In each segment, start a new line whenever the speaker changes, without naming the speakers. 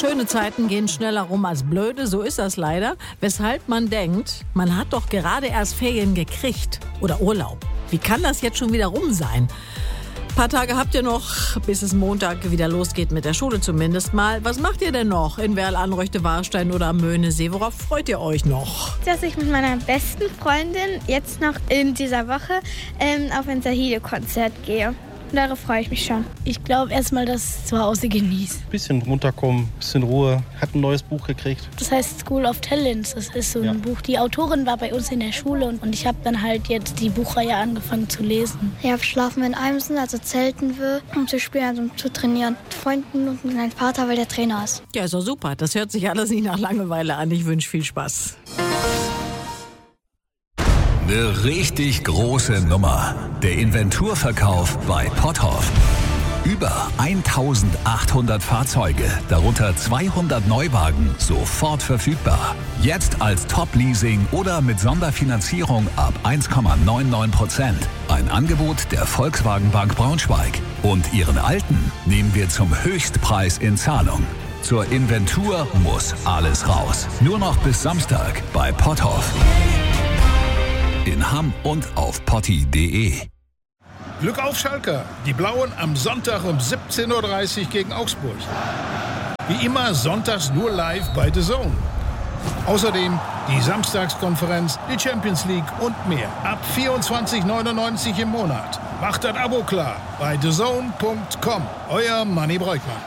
Schöne Zeiten gehen schneller rum als blöde, so ist das leider. Weshalb man denkt, man hat doch gerade erst Ferien gekriegt oder Urlaub. Wie kann das jetzt schon wieder rum sein? Ein paar Tage habt ihr noch, bis es Montag wieder losgeht mit der Schule zumindest mal. Was macht ihr denn noch in Werl, Anreuchte, Warstein oder am Möhnesee? Worauf freut ihr euch noch?
Dass ich mit meiner besten Freundin jetzt noch in dieser Woche auf ein Zahide-Konzert gehe. Darauf freue ich mich schon.
Ich glaube erstmal, dass ich zu Hause genieße.
Bisschen runterkommen, bisschen Ruhe. Hat ein neues Buch gekriegt.
Das heißt School of Talents. Das ist so ein Buch. Die Autorin war bei uns in der Schule und ich habe dann halt jetzt die Buchreihe angefangen zu lesen.
Ja, schlafen in Eimsen, also zelten wir, um zu spielen, also um zu trainieren. Mit Freunden und mit meinem Vater, weil der Trainer ist.
Ja, ist doch super. Das hört sich alles nicht nach Langeweile an. Ich wünsche viel Spaß.
Eine richtig große Nummer. Der Inventurverkauf bei Potthoff. Über 1800 Fahrzeuge, darunter 200 Neuwagen, sofort verfügbar. Jetzt als Top-Leasing oder mit Sonderfinanzierung ab 1,99%. Ein Angebot der Volkswagen Bank Braunschweig. Und Ihren Alten nehmen wir zum Höchstpreis in Zahlung. Zur Inventur muss alles raus. Nur noch bis Samstag bei Potthoff. In Hamm und auf potti.de.
Glück auf Schalke. Die Blauen am Sonntag um 17:30 Uhr gegen Augsburg. Wie immer sonntags nur live bei The Zone. Außerdem die Samstagskonferenz, die Champions League und mehr. Ab 24,99 im Monat. Macht das Abo klar bei thezone.com. Euer Manni Breukmann.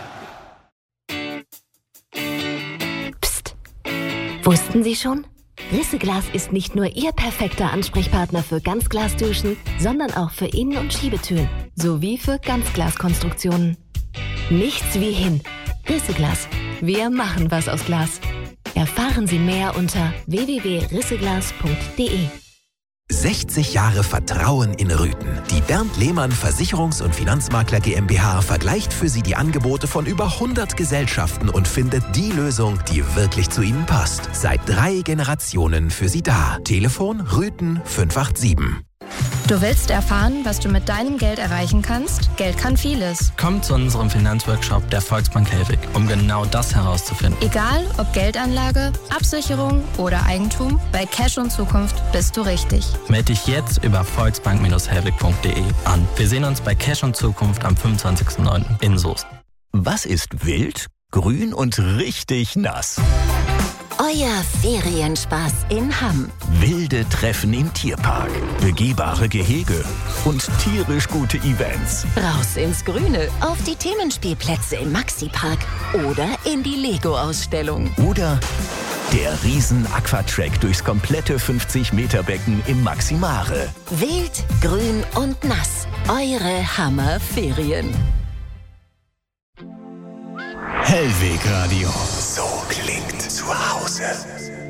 Psst. Wussten Sie schon? Risseglas ist nicht nur Ihr perfekter Ansprechpartner für Ganzglasduschen, sondern auch für Innen- und Schiebetüren sowie für Ganzglaskonstruktionen. Nichts wie hin. Risseglas. Wir machen was aus Glas. Erfahren Sie mehr unter www.risseglas.de.
60 Jahre Vertrauen in Rüthen. Die Bernd Lehmann Versicherungs- und Finanzmakler GmbH vergleicht für Sie die Angebote von über 100 Gesellschaften und findet die Lösung, die wirklich zu Ihnen passt. Seit 3 Generationen für Sie da. Telefon Rüthen 587.
Du willst erfahren, was du mit deinem Geld erreichen kannst? Geld kann vieles.
Komm zu unserem Finanzworkshop der Volksbank Hellwig, um genau das herauszufinden.
Egal ob Geldanlage, Absicherung oder Eigentum, bei Cash und Zukunft bist du richtig.
Melde dich jetzt über volksbank-hellwig.de an. Wir sehen uns bei Cash und Zukunft am 25.09. in Soest.
Was ist wild, grün und richtig nass?
Euer Ferienspaß in Hamm.
Wilde Treffen im Tierpark, begehbare Gehege und tierisch gute Events.
Raus ins Grüne, auf die Themenspielplätze im Maxi-Park oder in die Lego-Ausstellung.
Oder der Riesen-Aquatrack durchs komplette 50-Meter-Becken im Maximare.
Wild, grün und nass. Eure Hammerferien.
Hellweg Radio. So klingt zu Hause.